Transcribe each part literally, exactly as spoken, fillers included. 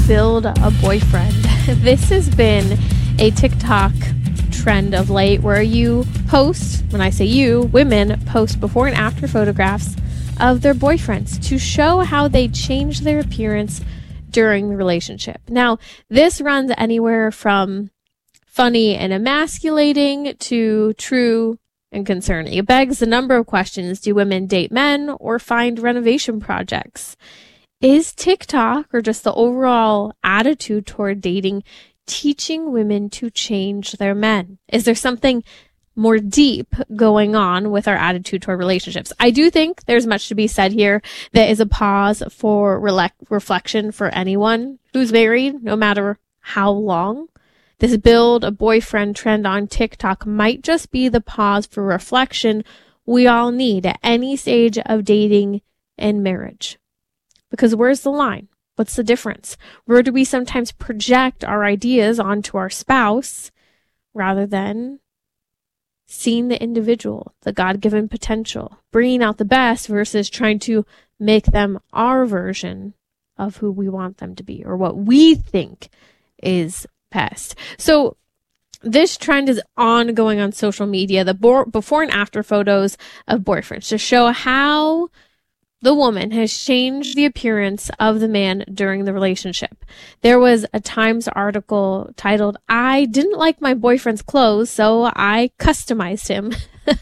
build a boyfriend. This has been a TikTok trend of late where you post, when I say you, women post before and after photographs of their boyfriends to show how they change their appearance during the relationship. Now, this runs anywhere from funny and emasculating to true and concerning. It begs a number of questions. Do women date men or find renovation projects? Is TikTok, or just the overall attitude toward dating, teaching women to change their men? Is there something more deep going on with our attitude toward relationships? I do think there's much to be said here that is a pause for re- reflection for anyone who's married, no matter how long. This build a boyfriend trend on TikTok might just be the pause for reflection we all need at any stage of dating and marriage. Because where's the line? What's the difference? Where do we sometimes project our ideas onto our spouse rather than seeing the individual, the God-given potential, bringing out the best versus trying to make them our version of who we want them to be or what we think is best? So this trend is ongoing on social media, the bo- before and after photos of boyfriends to show how the woman has changed the appearance of the man during the relationship. There was a Times article titled, "I didn't like my boyfriend's clothes, so I customized him."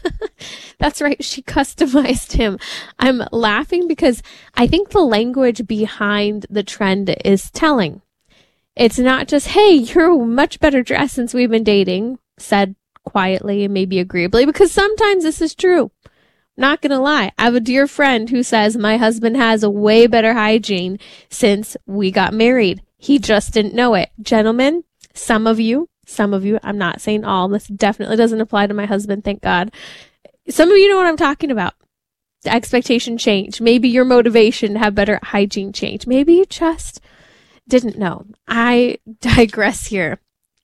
That's right, she customized him. I'm laughing because I think the language behind the trend is telling. It's not just, "Hey, you're much better dressed since we've been dating," said quietly and maybe agreeably, because sometimes this is true. Not gonna lie, I have a dear friend who says my husband has a way better hygiene since we got married. He just didn't know it. Gentlemen, some of you, some of you, I'm not saying all, this definitely doesn't apply to my husband, thank God. Some of you know what I'm talking about. The expectation changed. Maybe your motivation to have better hygiene changed. Maybe you just didn't know. I digress here.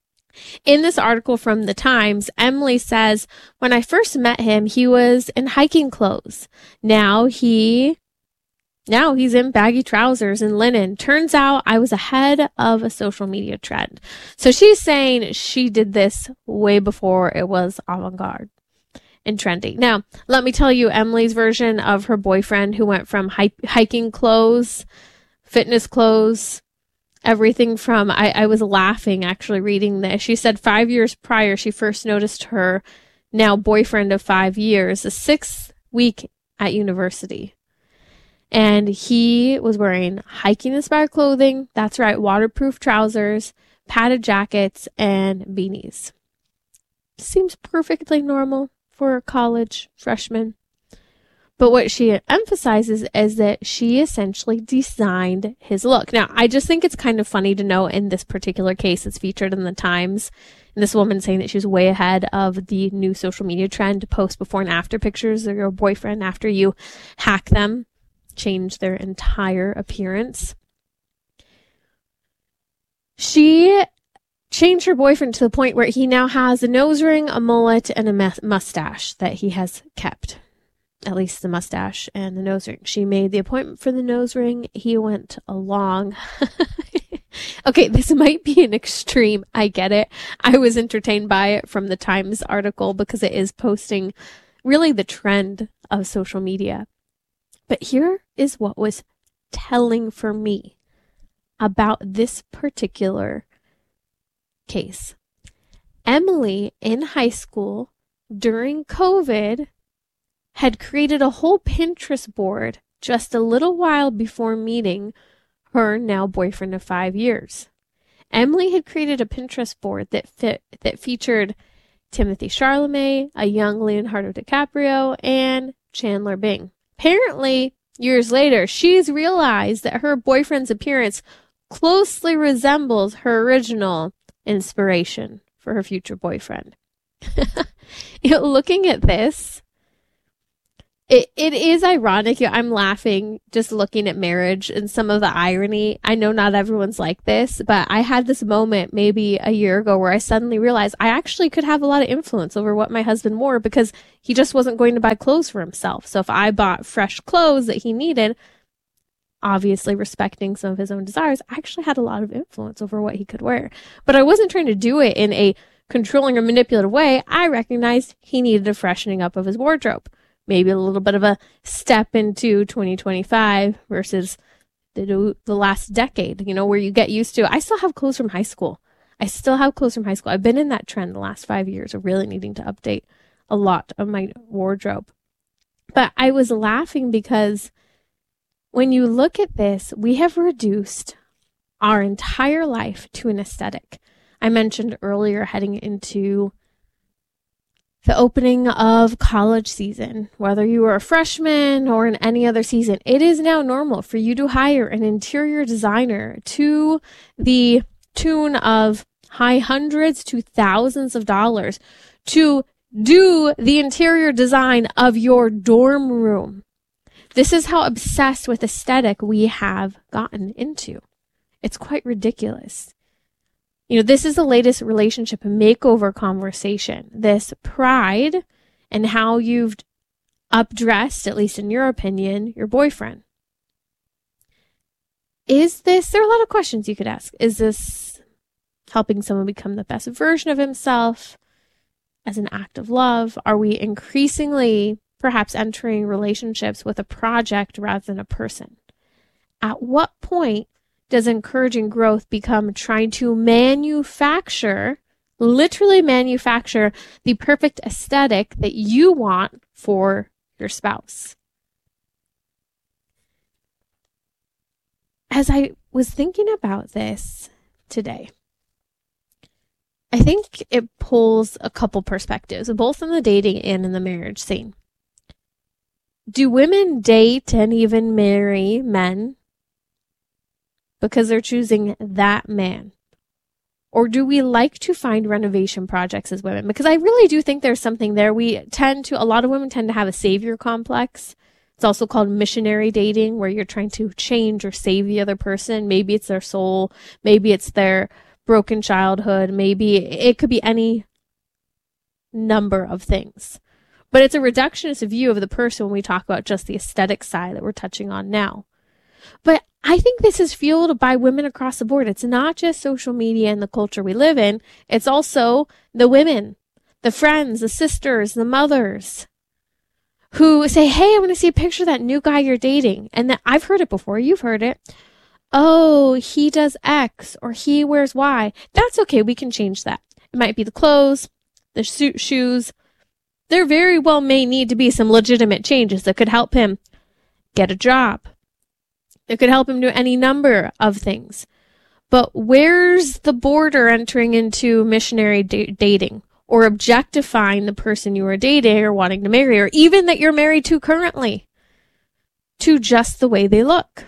In this article from the Times, Emily says, "When I first met him, he was in hiking clothes. Now he, now he's in baggy trousers and linen. Turns out I was ahead of a social media trend." So she's saying she did this way before it was avant-garde and trendy. Now, let me tell you Emily's version of her boyfriend who went from hi- hiking clothes, fitness clothes, everything from, I, I was laughing actually reading this. She said five years prior, she first noticed her now boyfriend of five years, the sixth week at university. And he was wearing hiking-inspired clothing. That's right, waterproof trousers, padded jackets, and beanies. Seems perfectly normal for a college freshman. But what she emphasizes is that she essentially designed his look. Now, I just think it's kind of funny to know in this particular case, it's featured in the Times, and this woman saying that she was way ahead of the new social media trend to post before and after pictures of your boyfriend after you hack them, change their entire appearance. She changed her boyfriend to the point where he now has a nose ring, a mullet, and a mustache that he has kept. At least the mustache and the nose ring. She made the appointment for the nose ring. He went along. Okay, this might be an extreme. I get it. I was entertained by it from the Times article because it is posting really the trend of social media. But here is what was telling for me about this particular case. Emily in high school during COVID had created a whole Pinterest board just a little while before meeting her now boyfriend of five years. Emily had created a Pinterest board that fit that featured Timothée Chalamet, a young Leonardo DiCaprio, and Chandler Bing. Apparently, years later, she's realized that her boyfriend's appearance closely resembles her original inspiration for her future boyfriend. You know, looking at this, It it is ironic. I'm laughing just looking at marriage and some of the irony. I know not everyone's like this, but I had this moment maybe a year ago where I suddenly realized I actually could have a lot of influence over what my husband wore because he just wasn't going to buy clothes for himself. So if I bought fresh clothes that he needed, obviously respecting some of his own desires, I actually had a lot of influence over what he could wear. But I wasn't trying to do it in a controlling or manipulative way. I recognized he needed a freshening up of his wardrobe. Maybe a little bit of a step into twenty twenty-five versus the, the last decade, you know, where you get used to, I still have clothes from high school. I still have clothes from high school. I've been in that trend the last five years of really needing to update a lot of my wardrobe. But I was laughing because when you look at this, we have reduced our entire life to an aesthetic. I mentioned earlier heading into the opening of college season, whether you were a freshman or in any other season, it is now normal for you to hire an interior designer to the tune of high hundreds to thousands of dollars to do the interior design of your dorm room. This is how obsessed with aesthetic we have gotten into. It's quite ridiculous. You know, this is the latest relationship makeover conversation. This pride and how you've updressed, at least in your opinion, your boyfriend. Is this, there are a lot of questions you could ask. Is this helping someone become the best version of himself as an act of love? Are we increasingly perhaps entering relationships with a project rather than a person? At what point does encouraging growth become trying to manufacture, literally manufacture, the perfect aesthetic that you want for your spouse? As I was thinking about this today, I think it pulls a couple perspectives, both in the dating and in the marriage scene. Do women date and even marry men because they're choosing that man? Or do we like to find renovation projects as women? Because I really do think there's something there. We tend to, a lot of women tend to have a savior complex. It's also called missionary dating, where you're trying to change or save the other person. Maybe it's their soul. Maybe it's their broken childhood. Maybe it could be any number of things. But it's a reductionist view of the person when we talk about just the aesthetic side that we're touching on now. But I think this is fueled by women across the board. It's not just social media and the culture we live in. It's also the women, the friends, the sisters, the mothers who say, hey, I want to see a picture of that new guy you're dating. And that I've heard it before. You've heard it. Oh, he does X or he wears Y. That's okay. We can change that. It might be the clothes, the suit, shoes. There very well may need to be some legitimate changes that could help him get a job. It could help him do any number of things. But where's the border entering into missionary da- dating or objectifying the person you are dating or wanting to marry, or even that you're married to currently, to just the way they look?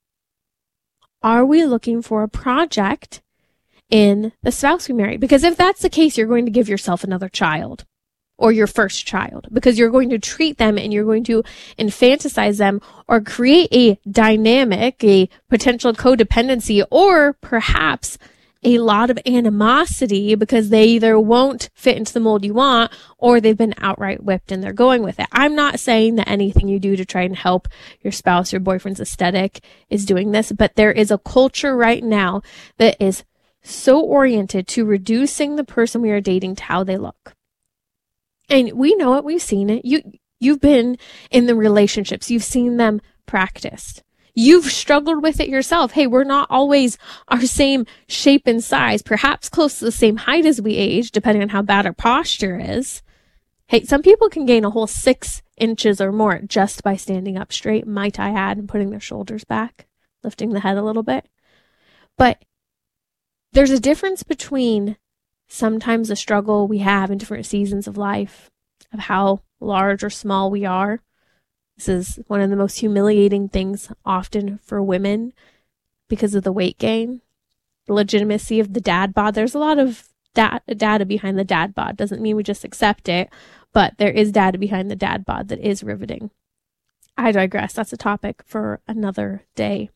Are we looking for a project in the spouse we marry? Because if that's the case, you're going to give yourself another child. Or your first child, because you're going to treat them and you're going to infantilize them or create a dynamic, a potential codependency, or perhaps a lot of animosity because they either won't fit into the mold you want or they've been outright whipped and they're going with it. I'm not saying that anything you do to try and help your spouse, your boyfriend's aesthetic is doing this, but there is a culture right now that is so oriented to reducing the person we are dating to how they look. And we know it. We've seen it. You, you've been in the relationships. You've seen them practiced. You've struggled with it yourself. Hey, we're not always our same shape and size, perhaps close to the same height as we age, depending on how bad our posture is. Hey, some people can gain a whole six inches or more just by standing up straight, might I add, and putting their shoulders back, lifting the head a little bit. But there's a difference between sometimes the struggle we have in different seasons of life, of how large or small we are. This is one of the most humiliating things often for women because of the weight gain, the legitimacy of the dad bod. There's a lot of da- data behind the dad bod. Doesn't mean we just accept it, but there is data behind the dad bod that is riveting. I digress. That's a topic for another day.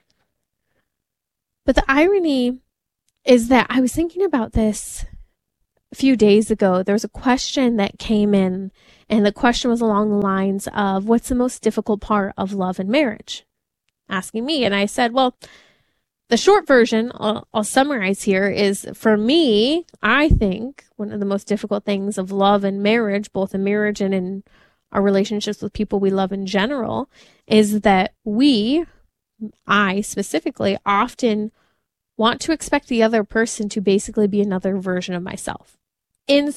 But the irony is that I was thinking about this a few days ago. There was a question that came in, and the question was along the lines of, what's the most difficult part of love and marriage? asking me. And I said, well, the short version, I'll, I'll summarize here, is for me, I think one of the most difficult things of love and marriage, both in marriage and in our relationships with people we love in general, is that we, I specifically, often want to expect the other person to basically be another version of myself. In